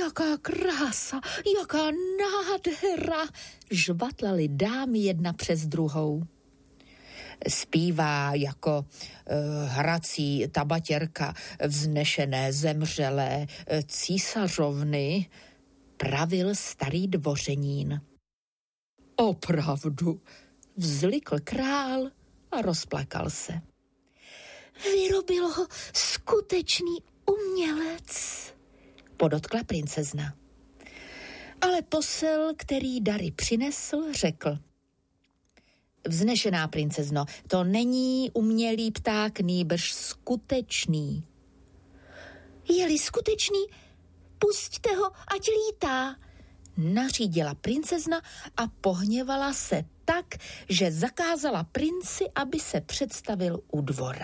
jaká krása, jaká nádhera, žvatlaly dámy jedna přes druhou. Zpívá jako hrací tabatěrka vznešené zemřelé císařovny, pravil starý dvořenín. Opravdu, vzlikl král a rozplakal se. Vyrobil ho skutečný umělec, podotkla princezna. Ale posel, který dary přinesl, řekl: Vznešená princezno, to není umělý pták, nýbrž skutečný. Je-li skutečný, pusťte ho, ať lítá, nařídila princezna a pohněvala se tak, že zakázala princi, aby se představil u dvora.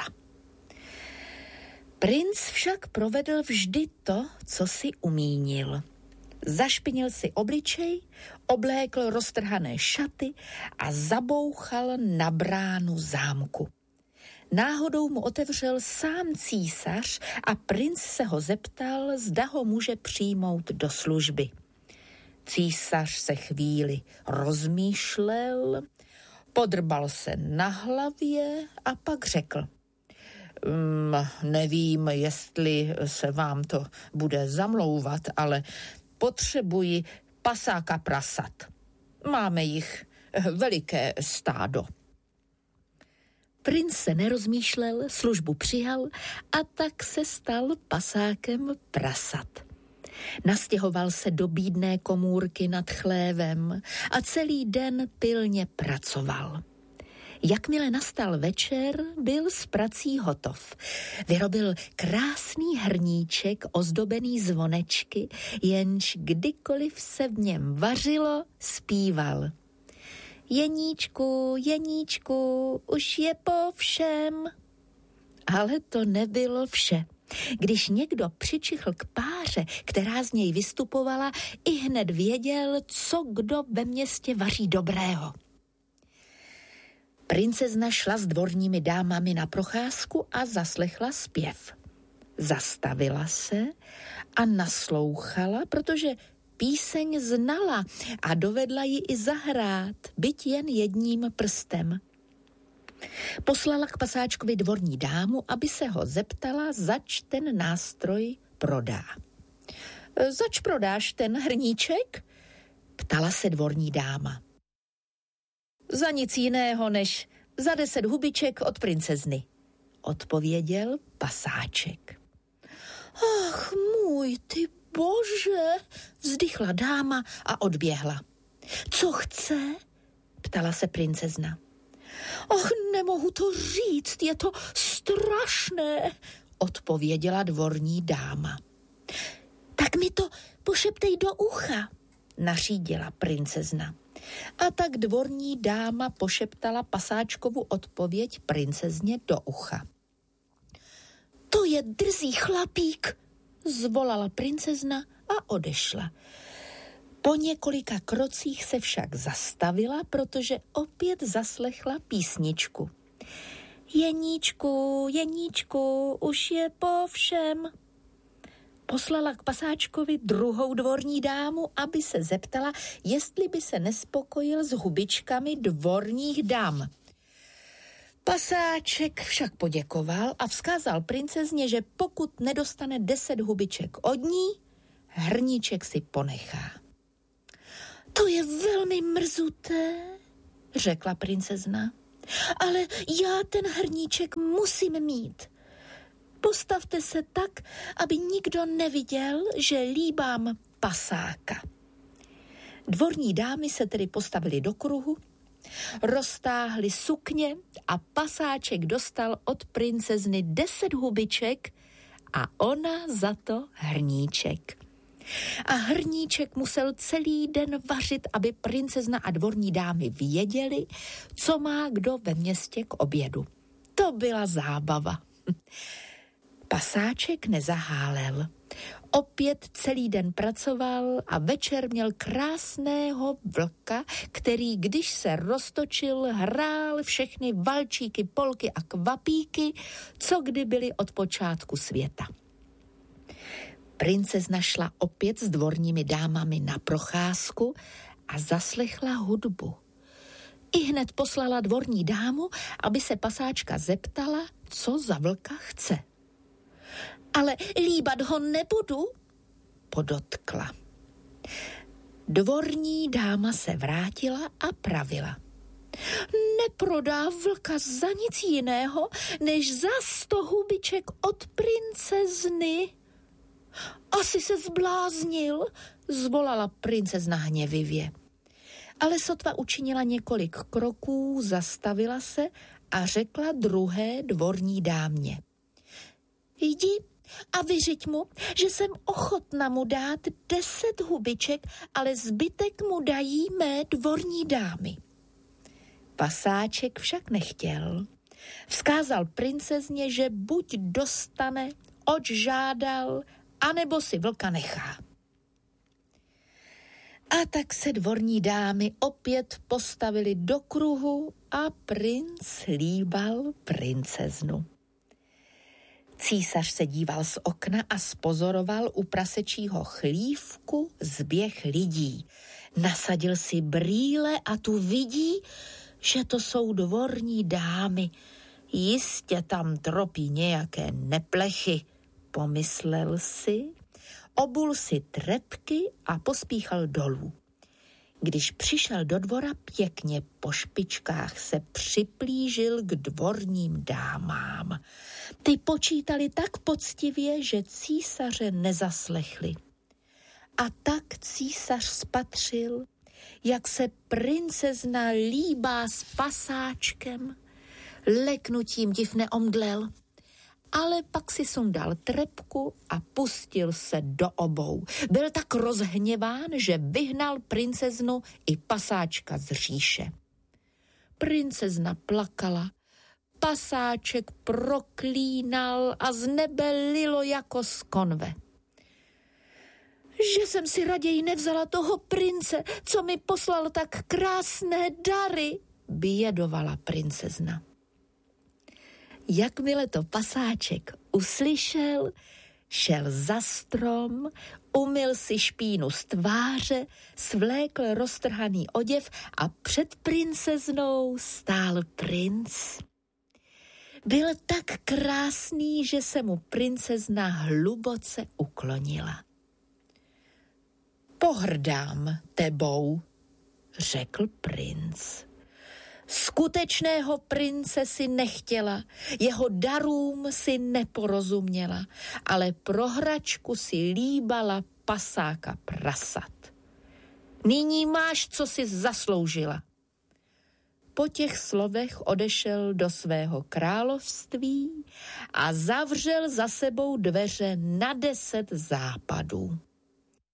Princ však provedl vždy to, co si umínil. Zašpinil si obličej, oblékl roztrhané šaty a zabouchal na bránu zámku. Náhodou mu otevřel sám císař a princ se ho zeptal, zda ho může přijmout do služby. Císař se chvíli rozmýšlel, podrbal se na hlavě a pak řekl: Nevím, jestli se vám to bude zamlouvat, ale potřebuji pasáka prasat. Máme jich veliké stádo. Princ se nerozmýšlel, službu přijal a tak se stal pasákem prasat. Nastěhoval se do bídné komůrky nad chlévem a celý den pilně pracoval. Jakmile nastal večer, byl s prací hotov. Vyrobil krásný hrníček ozdobený zvonečky, jenž kdykoliv se v něm vařilo, zpíval: Jeníčku, Jeníčku, už je po všem. Ale to nebylo vše. Když někdo přičichl k páře, která z něj vystupovala, ihned věděl, co kdo ve městě vaří dobrého. Princezna šla s dvorními dámami na procházku a zaslechla zpěv. Zastavila se a naslouchala, protože píseň znala a dovedla ji i zahrát, byť jen jedním prstem. Poslala k pasáčkovi dvorní dámu, aby se ho zeptala, zač ten nástroj prodá. Zač prodáš ten hrníček? Ptala se dvorní dáma. Za nic jiného, než za 10 hubiček od princezny, odpověděl pasáček. Ach, můj ty bože, vzdychla dáma a odběhla. Co chce? Ptala se princezna. Ach, nemohu to říct, je to strašné, odpověděla dvorní dáma. Tak mi to pošeptej do ucha, nařídila princezna. A tak dvorní dáma pošeptala pasáčkovu odpověď princezně do ucha. To je drzý chlapík, zvolala princezna a odešla. Po několika krocích se však zastavila, protože opět zaslechla písničku. Jeníčku, Jeníčku, už je po všem. Poslala k pasáčkovi druhou dvorní dámu, aby se zeptala, jestli by se nespokojil s hubičkami dvorních dam. Pasáček však poděkoval a vzkázal princezně, že pokud nedostane 10 hubiček od ní, hrníček si ponechá. To je velmi mrzuté, řekla princezna, ale já ten hrníček musím mít. Postavte se tak, aby nikdo neviděl, že líbám pasáka. Dvorní dámy se tedy postavily do kruhu, roztáhly sukně a pasáček dostal od princezny 10 hubiček a ona za to hrníček. A hrníček musel celý den vařit, aby princezna a dvorní dámy věděli, co má kdo ve městě k obědu. To byla zábava. Pasáček nezahálel. Opět celý den pracoval a večer měl krásného vlka, který, když se roztočil, hrál všechny valčíky, polky a kvapíky, co kdy byly od počátku světa. Princezna šla opět s dvorními dámami na procházku a zaslechla hudbu. Ihned poslala dvorní dámu, aby se pasáčka zeptala, co za vlka chce. Ale líbat ho nebudu, podotkla. Dvorní dáma se vrátila a pravila. Neprodá vlka za nic jiného, než za 100 hubiček od princezny. Asi se zbláznil, zvolala princezna hněvivě. Ale sotva učinila několik kroků, zastavila se a řekla druhé dvorní dámě. Jdi a vyřiď mu, že jsem ochotna mu dát 10 hubiček, ale zbytek mu dají mé dvorní dámy. Pasáček však nechtěl. Vzkázal princezně, že buď dostane, oč žádal, anebo si vlka nechá. A tak se dvorní dámy opět postavili do kruhu a princ líbal princeznu. Císař se díval z okna a spozoroval u prasečího chlívku zběh lidí. Nasadil si brýle a tu vidí, že to jsou dvorní dámy. Jistě tam tropí nějaké neplechy, pomyslel si, obul si trepky a pospíchal dolů. Když přišel do dvora, pěkně po špičkách se připlížil k dvorním dámám. Ty počítali tak poctivě, že císaře nezaslechli. A tak císař spatřil, jak se princezna líbá s pasáčkem. Leknutím div neomdlel, ale pak si sundal trepku a pustil se do obou. Byl tak rozhněván, že vyhnal princeznu i pasáčka z říše. Princezna plakala, pasáček proklínal a z nebe lilo jako z konve. Že jsem si raději nevzala toho prince, co mi poslal tak krásné dary, bědovala princezna. Jakmile to pasáček uslyšel, šel za strom, umyl si špínu z tváře, svlékl roztrhaný oděv a před princeznou stál princ. Byl tak krásný, že se mu princezna hluboce uklonila. Pohrdám tebou, řekl princ. Skutečného prince si nechtěla, jeho darům si neporozuměla, ale pro hračku si líbala pasáka prasat. Nyní máš, co si zasloužila. Po těch slovech odešel do svého království a zavřel za sebou dveře na 10 západů.